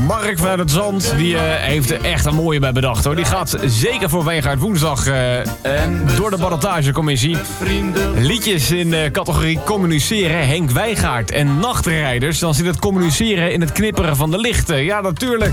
Mark vanuit het Zand, die heeft er echt een mooie bij bedacht, hoor. Die gaat zeker voor Wijngaard woensdag door de ballotagecommissie. Liedjes in de categorie communiceren, Henk Wijngaard en Nachtrijders. Dan zit het communiceren in het knipperen van de lichten. Ja, natuurlijk.